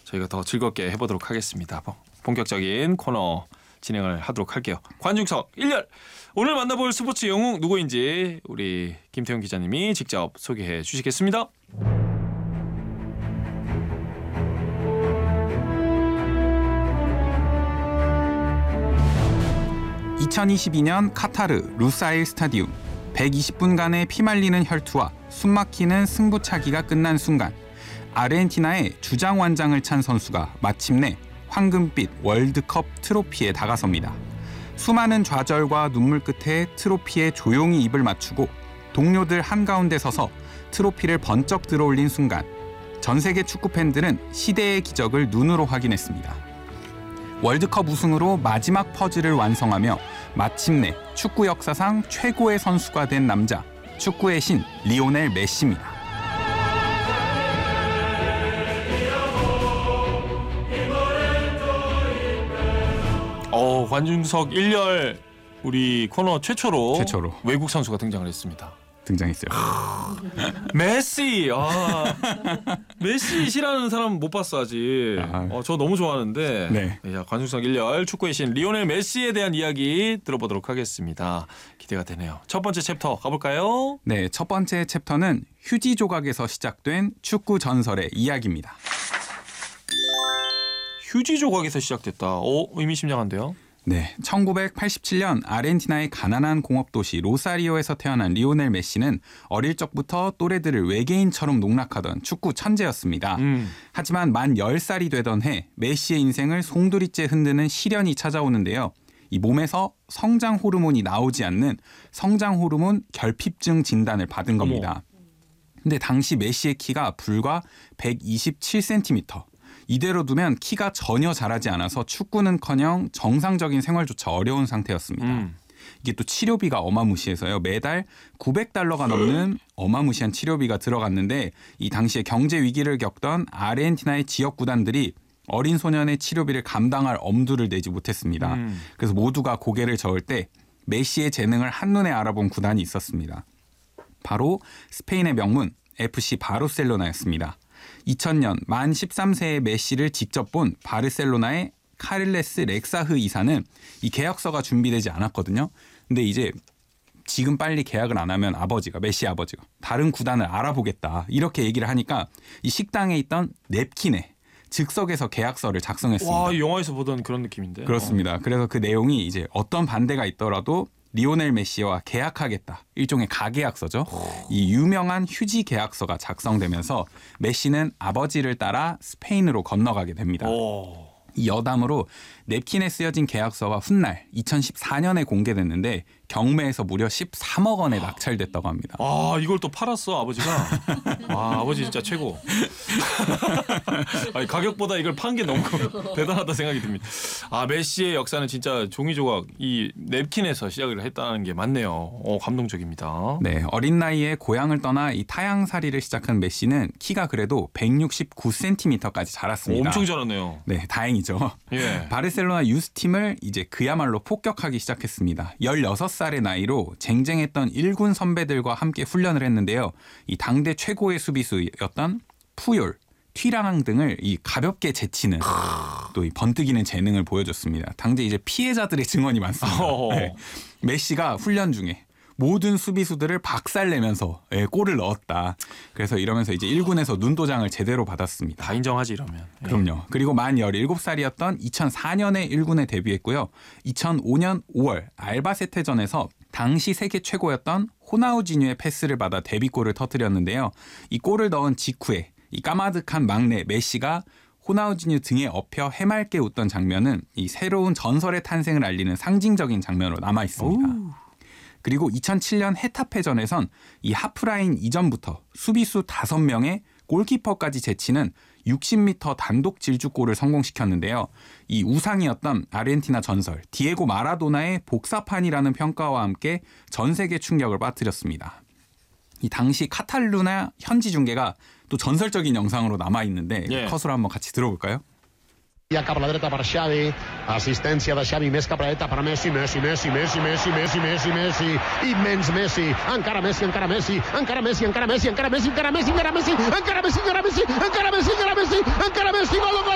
저희가 더 즐겁게 해보도록 하겠습니다. 본격적인 코너 진행을 하도록 할게요. 관중석 1열 오늘 만나볼 스포츠 영웅 누구인지 우리 김태형 기자님이 직접 소개해 주시겠습니다. 2022년 카타르 루사일 스타디움 120분간의 피말리는 혈투와 숨막히는 승부차기가 끝난 순간 아르헨티나의 주장완장을 찬 선수가 마침내 황금빛 월드컵 트로피에 다가섭니다. 수많은 좌절과 눈물 끝에 트로피에 조용히 입을 맞추고 동료들 한가운데 서서 트로피를 번쩍 들어올린 순간 전 세계 축구 팬들은 시대의 기적을 눈으로 확인했습니다. 월드컵 우승으로 마지막 퍼즐을 완성하며 마침내 축구 역사상 최고의 선수가 된 남자, 축구의 신 리오넬 메시입니다. 관중석 1열 우리 코너 최초로 외국 선수가 등장을 했습니다. 등장했어요. 메시! 메시 싫어하는 사람 못 봤어 아직. 저 너무 좋아하는데. 네. 자, 관중석 1열 축구의 신 리오넬 메시에 대한 이야기 들어보도록 하겠습니다. 기대가 되네요. 첫 번째 챕터 가볼까요? 네, 첫 번째 챕터는 휴지 조각에서 시작된 축구 전설의 이야기입니다. 휴지 조각에서 시작됐다. 의미심장한데요? 네, 1987년 아르헨티나의 가난한 공업도시 로사리오에서 태어난 리오넬 메시는 어릴 적부터 또래들을 외계인처럼 농락하던 축구 천재였습니다. 하지만 만 10살이 되던 해 메시의 인생을 송두리째 흔드는 시련이 찾아오는데요. 이 몸에서 성장 호르몬이 나오지 않는 성장 호르몬 결핍증 진단을 받은 겁니다. 근데 당시 메시의 키가 불과 127cm. 이대로 두면 키가 전혀 자라지 않아서 축구는커녕 정상적인 생활조차 어려운 상태였습니다. 이게 또 치료비가 어마무시해서요. 매달 $900가 넘는 어마무시한 치료비가 들어갔는데 이 당시에 경제 위기를 겪던 아르헨티나의 지역 구단들이 어린 소년의 치료비를 감당할 엄두를 내지 못했습니다. 그래서 모두가 고개를 저을 때 메시의 재능을 한눈에 알아본 구단이 있었습니다. 바로 스페인의 명문 FC 바르셀로나였습니다. 2000년 만 13세의 메시를 직접 본 바르셀로나의 카를레스 렉사흐 이사는 이 계약서가 준비되지 않았거든요. 근데 이제 지금 빨리 계약을 안 하면 메시 아버지가 다른 구단을 알아보겠다 이렇게 얘기를 하니까 이 식당에 있던 냅킨에 즉석에서 계약서를 작성했습니다. 와, 영화에서 보던 그런 느낌인데. 그렇습니다. 그래서 그 내용이 이제 어떤 반대가 있더라도 리오넬 메시와 계약하겠다. 일종의 가계약서죠. 이 유명한 휴지 계약서가 작성되면서 메시는 아버지를 따라 스페인으로 건너가게 됩니다. 이 여담으로 냅킨에 쓰여진 계약서가 훗날 2014년에 공개됐는데 경매에서 무려 13억 원에 낙찰됐다고 합니다. 이걸 또 팔았어 아버지가. 아버지 진짜 최고. 아니, 가격보다 이걸 판 게 너무 대단하다 생각이 듭니다. 메시의 역사는 진짜 종이 조각 이 냅킨에서 시작을 했다는 게 맞네요. 감동적입니다. 네, 어린 나이에 고향을 떠나 이 타향살이를 시작한 메시는 키가 그래도 169cm까지 자랐습니다. 엄청 자랐네요. 네, 다행이죠. 예. 바르셀로나 유스팀을 이제 그야말로 폭격하기 시작했습니다. 16살의 나이로 쟁쟁했던 1군 선배들과 함께 훈련을 했는데요. 이 당대 최고의 수비수였던 푸yor, 튀랑 등을 이 가볍게 제치는 또 이 번뜩이는 재능을 보여줬습니다. 당대 이제 피해자들의 증언이 많습니다. 네. 메시가 훈련 중에 모든 수비수들을 박살내면서 골을 넣었다. 그래서 이러면서 이제 1군에서 눈도장을 제대로 받았습니다. 다 인정하지 이러면. 그럼요. 그리고 만 17살이었던 2004년에 1군에 데뷔했고요. 2005년 5월 알바세테전에서 당시 세계 최고였던 호나우지뉴의 패스를 받아 데뷔골을 터뜨렸는데요. 이 골을 넣은 직후에 이 까마득한 막내 메시가 호나우지뉴 등에 엎여 해맑게 웃던 장면은 이 새로운 전설의 탄생을 알리는 상징적인 장면으로 남아 있습니다. 그리고 2007년 헤타페전에선 이 하프라인 이전부터 수비수 5명의 골키퍼까지 제치는 60m 단독 질주골을 성공시켰는데요. 이 우상이었던 아르헨티나 전설 디에고 마라도나의 복사판이라는 평가와 함께 전 세계 충격을 빠뜨렸습니다. 이 당시 카탈루냐 현지 중계가 또 전설적인 영상으로 남아있는데 컷으로 한번 같이 들어볼까요? Cap a la dreta per Xavi, assistència de Xavi més cap a la dreta per Messi, immens Messi, encara Messi, encara Messi, encara Messi, encara Messi, encara Messi, encara Messi, encara Messi, encara Messi, encara Messi, encara Messi, encara Messi, encara Messi, gol, gol!